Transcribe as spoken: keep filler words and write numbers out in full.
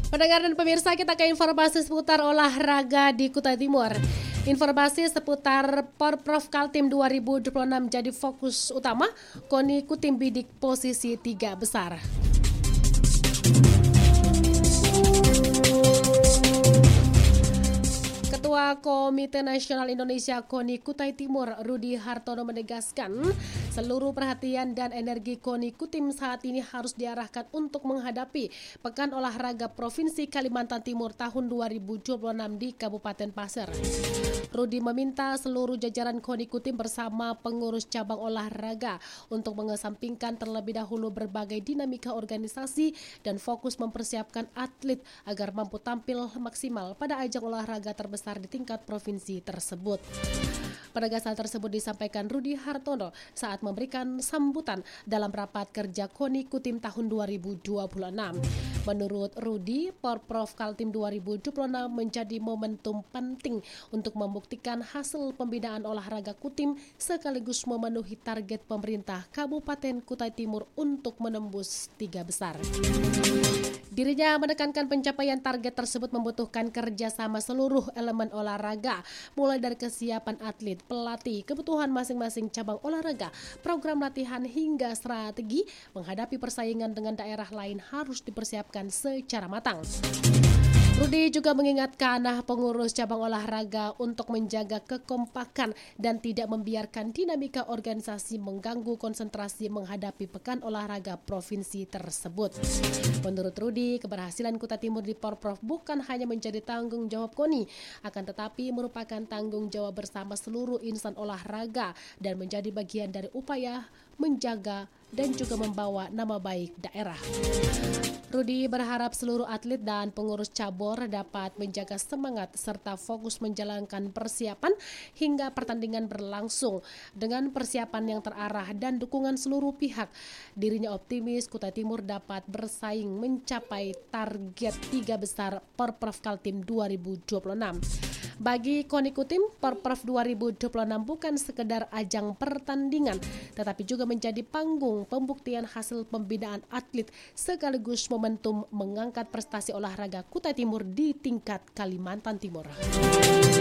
Pendengar dan pemirsa, kita ke informasi seputar olahraga di Kutai Timur. Informasi seputar Porprov Kaltim dua ribu dua puluh enam jadi fokus utama, KONI Kutim bidik posisi tiga besar. Ketua Komite Nasional Indonesia KONI Kutai Timur, Rudi Hartono menegaskan seluruh perhatian dan energi KONI Kutim saat ini harus diarahkan untuk menghadapi Pekan Olahraga Provinsi Kalimantan Timur tahun dua ribu dua puluh enam di Kabupaten Pasir. Rudi meminta seluruh jajaran KONI Kutim bersama pengurus cabang olahraga untuk mengesampingkan terlebih dahulu berbagai dinamika organisasi dan fokus mempersiapkan atlet agar mampu tampil maksimal pada ajang olahraga terbesar di tingkat provinsi tersebut. Penegasan tersebut disampaikan Rudi Hartono saat memberikan sambutan dalam rapat kerja KONI Kutim tahun dua ribu dua puluh enam. Menurut Rudi, Porprov Kaltim dua ribu dua puluh enam menjadi momentum penting untuk membuktikan hasil pembinaan olahraga Kutim sekaligus memenuhi target pemerintah Kabupaten Kutai Timur untuk menembus tiga besar. Dirinya menekankan pencapaian target tersebut membutuhkan kerjasama seluruh elemen olahraga, mulai dari kesiapan atlet, pelatih, kebutuhan masing-masing cabang olahraga, program latihan hingga strategi menghadapi persaingan dengan daerah lain harus dipersiapkan secara matang. Rudi juga mengingatkan pengurus cabang olahraga untuk menjaga kekompakan dan tidak membiarkan dinamika organisasi mengganggu konsentrasi menghadapi Pekan Olahraga Provinsi tersebut. Menurut Rudi, keberhasilan Kutai Timur di Porprov bukan hanya menjadi tanggung jawab KONI, akan tetapi merupakan tanggung jawab bersama seluruh insan olahraga dan menjadi bagian dari upaya menjaga dan juga membawa nama baik daerah. Rudi berharap seluruh atlet dan pengurus cabur dapat menjaga semangat serta fokus menjalankan persiapan hingga pertandingan berlangsung dengan persiapan yang terarah dan dukungan seluruh pihak. Dirinya optimis Kutai Timur dapat bersaing mencapai target tiga besar Porprov Kaltim dua ribu dua puluh enam. Bagi KONI Kutim, Porprov dua ribu dua puluh enam bukan sekedar ajang pertandingan, tetapi juga menjadi panggung pembuktian hasil pembinaan atlet sekaligus momentum mengangkat prestasi olahraga Kutai Timur di tingkat Kalimantan Timur.